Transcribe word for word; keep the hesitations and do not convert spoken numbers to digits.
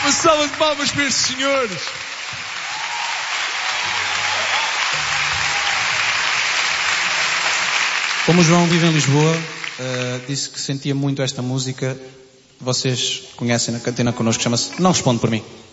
Uma salva de palmas para estes senhores. Como o João vive em Lisboa, uh, disse que sentia muito esta música. Vocês conhecem na cantina connosco, chama-se Não Responde Por Mim.